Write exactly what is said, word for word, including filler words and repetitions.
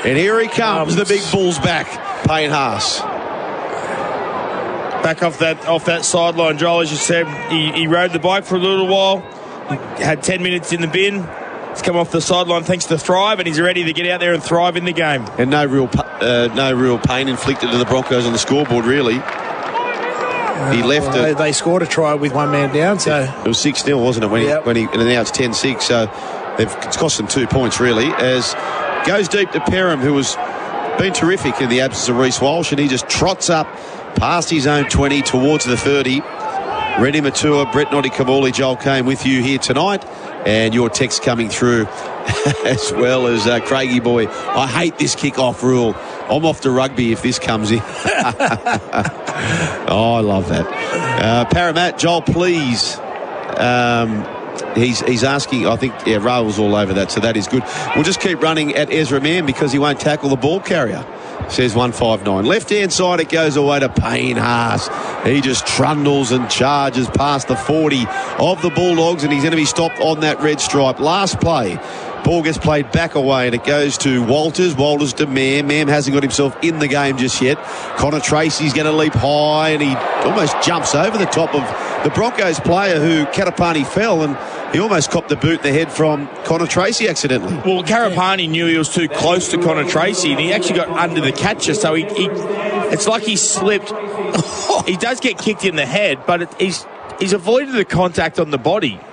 And here he comes, um, the big bull's back, Payne Haas. Back off that off that sideline, Joel, as you said. He, he rode the bike for a little while. He had ten minutes in the bin. He's come off the sideline thanks to Thrive, and he's ready to get out there and thrive in the game. And no real uh, no real pain inflicted to the Broncos on the scoreboard, really. Uh, he left well, it. They scored a try with one man down, so it was six nil, wasn't it? When yep. he, when he, and now it's ten six, so they've, it's cost them two points, really. As goes deep to Perham, who has been terrific in the absence of Reece Walsh, and he just trots up past his own twenty towards the thirty. Rennie Matua, Brett Noddy Kamali, Joel Kane with you here tonight, and your text coming through as well as uh, Craigie boy. I hate this kick-off rule. I'm off to rugby if this comes in. Oh, I love that. Uh, Paramat, Joel, please. Um, he's he's asking, I think, yeah, Rail's all over that, so that is good. We'll just keep running at Ezra Mann because he won't tackle the ball carrier. Says one five nine. Left-hand side, it goes away to Payne Haas. He just trundles and charges past the forty of the Bulldogs, and he's going to be stopped on that red stripe. Last play, ball gets played back away, and it goes to Walters. Walters to Mam. Mam hasn't got himself in the game just yet. Connor Tracy's going to leap high, and he almost jumps over the top of the Broncos player who Katapani fell, and he almost copped the boot in the head from Connor Tracy accidentally. Well, Karapani knew he was too close to Connor Tracy, and he actually got under the catcher, so he, he it's like he slipped. He does get kicked in the head, but it, he's he's avoided the contact on the body.